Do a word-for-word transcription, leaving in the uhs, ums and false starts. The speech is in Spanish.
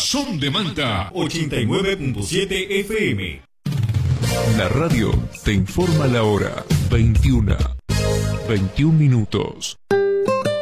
Son de Manta ochenta y nueve punto siete F M. La radio te informa la hora. veintiuna. veintiún minutos.